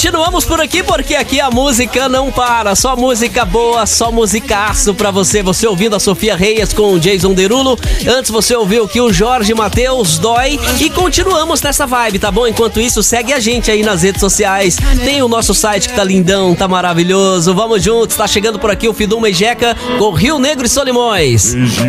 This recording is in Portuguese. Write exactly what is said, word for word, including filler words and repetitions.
continuamos por aqui porque aqui a música não para. Só música boa, só musicaço pra você. Você ouvindo a Sofia Reyes com o Jason Derulo. Antes você ouviu aqui o Jorge Mateus, Dói. E continuamos nessa vibe, tá bom? Enquanto isso, segue a gente aí nas redes sociais. Tem o nosso site que tá lindão, tá maravilhoso. Vamos juntos, tá chegando por aqui o Fidum Mejeca com Rio Negro e Solimões.